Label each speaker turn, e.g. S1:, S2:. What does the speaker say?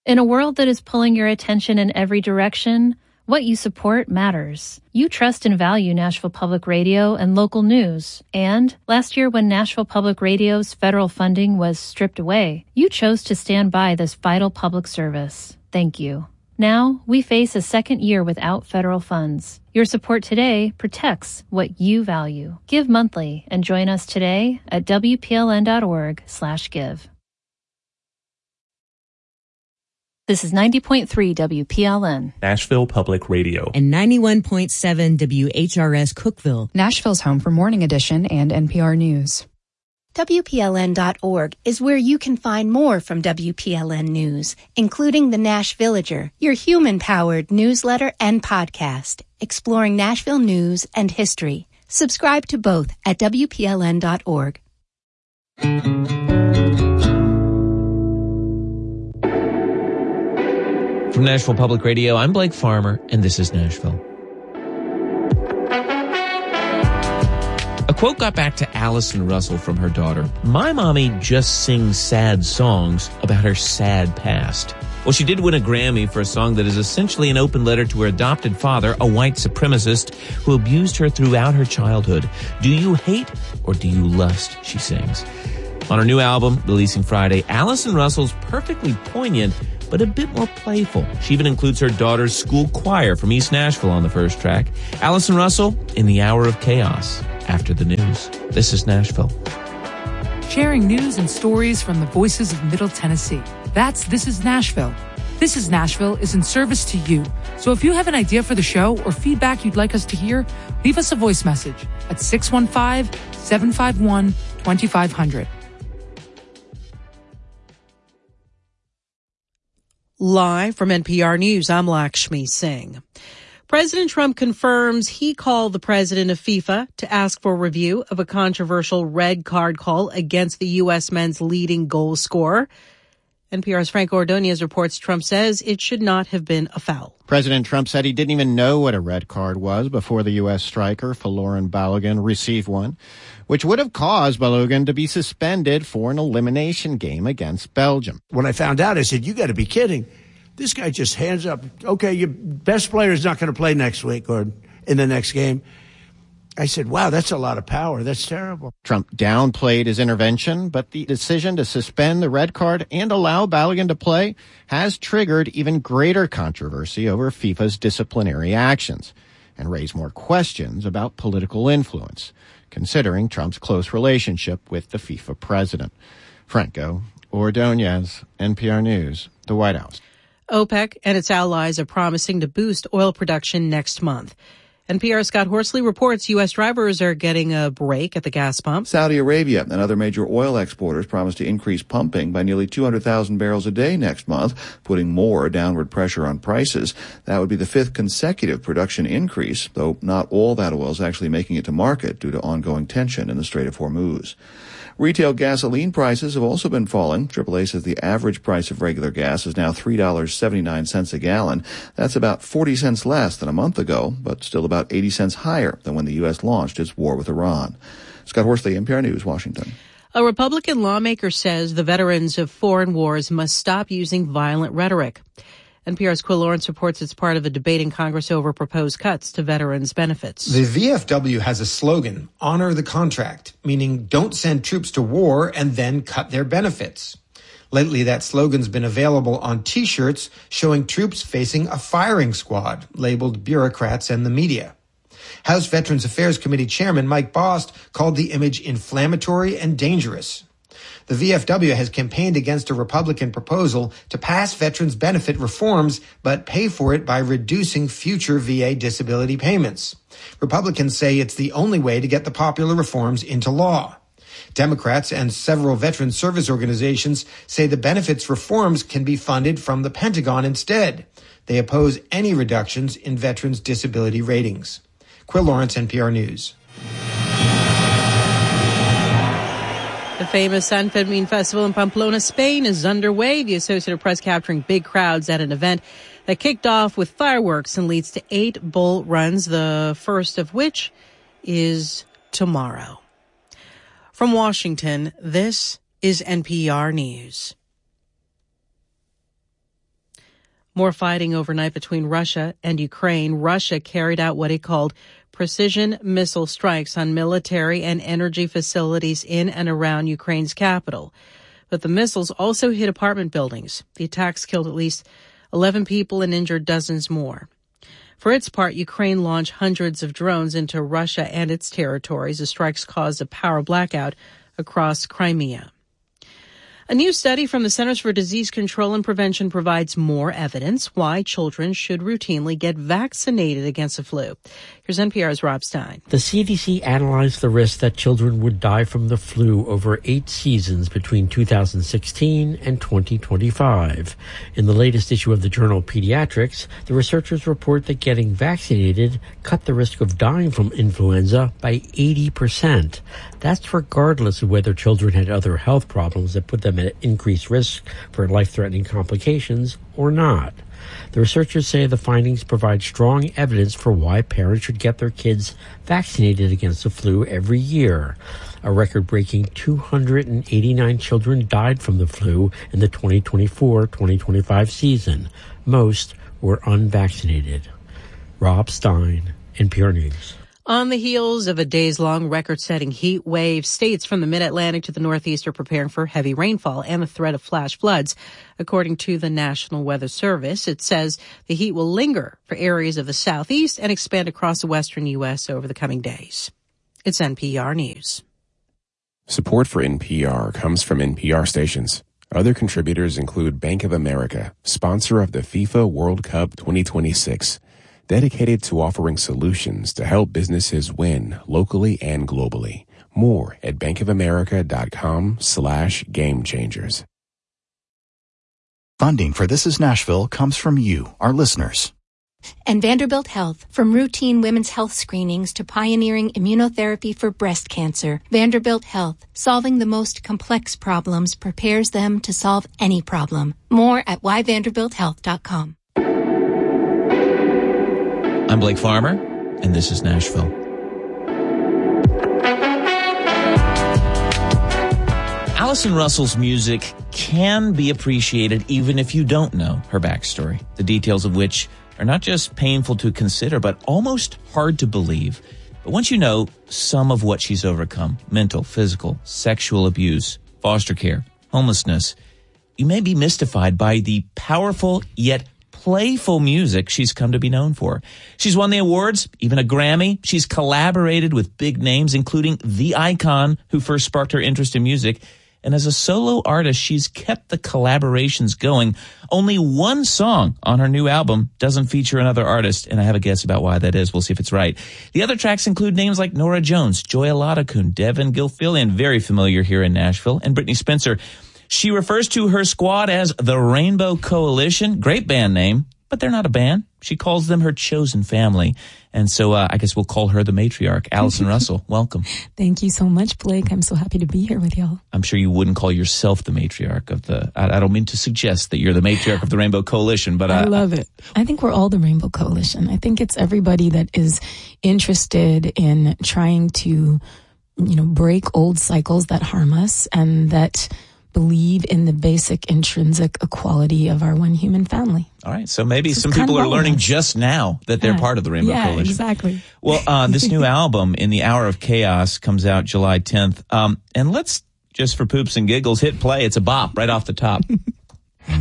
S1: In a world that is pulling your attention in every direction, what you support matters. You trust and value Nashville Public Radio and local news. And last year when Nashville Public Radio's federal funding was stripped away, you chose to stand by this vital public service. Thank you. Now, we face a second year without federal funds. Your support today protects what you value. Give monthly and join us today at WPLN.org/give. This is 90.3 WPLN.
S2: Nashville Public Radio.
S3: And 91.7 WHRS Cookeville.
S4: Nashville's home for Morning Edition and NPR News.
S5: WPLN.org is where you can find more from WPLN News, including the Nash Villager, your human-powered newsletter and podcast, exploring Nashville news and history. Subscribe to both at WPLN.org.
S6: From Nashville Public Radio, I'm Blake Farmer, and this is Nashville. A quote got back to Allison Russell from her daughter. My mommy just sings sad songs about her sad past. Well, she did win a Grammy for a song that is essentially an open letter to her adopted father, a white supremacist who abused her throughout her childhood. Do you hate or do you lust, she sings. On her new album, releasing Friday, Allison Russell's perfectly poignant but a bit more playful. She even includes her daughter's school choir from East Nashville on the first track. Allison Russell in the Hour of Chaos. After the news, this is Nashville.
S7: Sharing news and stories from the voices of Middle Tennessee. That's This is Nashville. This is Nashville is in service to you. So if you have an idea for the show or feedback you'd like us to hear, leave us a voice message at 615-751-2500.
S8: Live from NPR News, I'm Lakshmi Singh. President Trump confirms he called the president of FIFA to ask for a review of a controversial red card call against the U.S. men's leading goal scorer. NPR's Franco Ordonez reports Trump says it should not have been a foul.
S9: President Trump said he didn't even know what a red card was before the U.S. striker Folarin Balogun received one, which would have caused Balogun to be suspended for an elimination game against Belgium.
S10: When I found out, I said, you got to be kidding. This guy just hands up, okay, your best player is not going to play next week or in the next game. I said, wow, that's a lot of power. That's terrible.
S9: Trump downplayed his intervention, but the decision to suspend the red card and allow Balogun to play has triggered even greater controversy over FIFA's disciplinary actions and raised more questions about political influence, considering Trump's close relationship with the FIFA president. Franco Ordonez, NPR News, the White House.
S8: OPEC and its allies are promising to boost oil production next month. NPR's Scott Horsley reports U.S. drivers are getting a break at the gas pump.
S11: Saudi Arabia and other major oil exporters promise to increase pumping by nearly 200,000 barrels a day next month, putting more downward pressure on prices. That would be the fifth consecutive production increase, though not all that oil is actually making it to market due to ongoing tension in the Strait of Hormuz. Retail gasoline prices have also been falling. AAA says the average price of regular gas is now $3.79 a gallon. That's about 40 cents less than a month ago, but still about 80 cents higher than when the U.S. launched its war with Iran. Scott Horsley, NPR News, Washington.
S8: A Republican lawmaker says the veterans of foreign wars must stop using violent rhetoric. NPR's Quill Lawrence reports it's part of a debate in Congress over proposed cuts to veterans' benefits.
S12: The VFW has a slogan, honor the contract, meaning don't send troops to war and then cut their benefits. Lately, that slogan's been available on T-shirts showing troops facing a firing squad, labeled bureaucrats and the media. House Veterans Affairs Committee Chairman Mike Bost called the image inflammatory and dangerous. The VFW has campaigned against a Republican proposal to pass veterans benefit reforms, but pay for it by reducing future VA disability payments. Republicans say it's the only way to get the popular reforms into law. Democrats and several veteran service organizations say the benefits reforms can be funded from the Pentagon instead. They oppose any reductions in veterans' disability ratings. Quill Lawrence, NPR News.
S8: The famous San Fermin Festival in Pamplona, Spain is underway. The Associated Press capturing big crowds at an event that kicked off with fireworks and leads to 8 bull runs, the first of which is tomorrow. From Washington, this is NPR News. More fighting overnight between Russia and Ukraine. Russia carried out what it called precision missile strikes on military and energy facilities in and around Ukraine's capital. But the missiles also hit apartment buildings. The attacks killed at least 11 people and injured dozens more. For its part, Ukraine launched hundreds of drones into Russia and its territories. The strikes caused a power blackout across Crimea. A new study from the Centers for Disease Control and Prevention provides more evidence why children should routinely get vaccinated against the flu. Here's NPR's Rob Stein.
S2: The CDC analyzed the risk that children would die from the flu over 8 seasons between 2016 and 2025. In the latest issue of the journal Pediatrics, the researchers report that getting vaccinated cut the risk of dying from influenza by 80%. That's regardless of whether children had other health problems that put them at increased risk for life-threatening complications or not. The researchers say the findings provide strong evidence for why parents should get their kids vaccinated against the flu every year. A record-breaking 289 children died from the flu in the 2024-2025 season. Most were unvaccinated. Rob Stein, NPR News.
S8: On the heels of a days-long record-setting heat wave, states from the mid-Atlantic to the Northeast are preparing for heavy rainfall and the threat of flash floods. According to the National Weather Service, it says the heat will linger for areas of the Southeast and expand across the western U.S. over the coming days. It's NPR News.
S13: Support for NPR comes from NPR stations. Other contributors include Bank of America, sponsor of the FIFA World Cup 2026. Dedicated to offering solutions to help businesses win locally and globally. More at bankofamerica.com/gamechangers.
S14: Funding for This Is Nashville comes from you, our listeners.
S5: And Vanderbilt Health, from routine women's health screenings to pioneering immunotherapy for breast cancer, Vanderbilt Health, solving the most complex problems, prepares them to solve any problem. More at whyvanderbilthealth.com.
S6: I'm Blake Farmer, and this is Nashville. Allison Russell's music can be appreciated even if you don't know her backstory, the details of which are not just painful to consider, but almost hard to believe. But once you know some of what she's overcome, mental, physical, sexual abuse, foster care, homelessness, you may be mystified by the powerful yet playful music she's come to be known for. She's won the awards, even a Grammy. She's collaborated with big names, including the icon who first sparked her interest in music. And as a solo artist, she's kept the collaborations going. Only one song on her new album doesn't feature another artist, and I have a guess about why that is. We'll see if it's right. The other tracks include names like Norah Jones, Joy Aladakun, Devin Gilfillian, very familiar here in Nashville, and Brittany Spencer. She refers to her squad as the Rainbow Coalition. Great band name, but they're not a band. She calls them her chosen family. And so I guess we'll call her the matriarch. Allison Russell, welcome.
S15: Thank you so much, Blake. I'm so happy to be here with y'all.
S6: I'm sure you wouldn't call yourself the matriarch of the... I don't mean to suggest that you're the matriarch of the Rainbow Coalition, but...
S15: I love it. I think we're all the Rainbow Coalition. I think it's everybody that is interested in trying to, break old cycles that harm us and that believe in the basic intrinsic equality of our one human family.
S6: All right. So maybe some people are learning just now that they're part of the Rainbow Coalition. Yeah,
S15: exactly.
S6: Well, this new album, In the Hour of Chaos, comes out July 10th. And let's, just for poops and giggles, hit play. It's a bop right off the top.